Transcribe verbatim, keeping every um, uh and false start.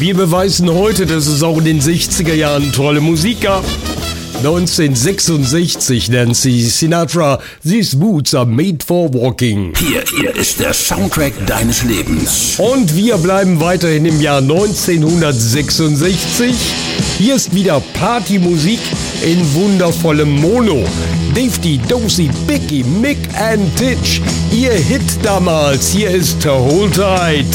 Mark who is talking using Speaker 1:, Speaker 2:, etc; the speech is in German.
Speaker 1: Wir beweisen heute, dass es auch in den sechziger Jahren tolle Musik gab. neunzehnhundertsechsundsechzig, Nancy Sinatra, These Boots are made for walking.
Speaker 2: Hier, hier ist der Soundtrack deines Lebens.
Speaker 1: Und wir bleiben weiterhin im Jahr neunzehnhundertsechsundsechzig. Hier ist wieder Partymusik in wundervollem Mono. Dave D, Dozy, Bicky, Mick and Titch. Ihr Hit damals. Hier ist Hold Tight.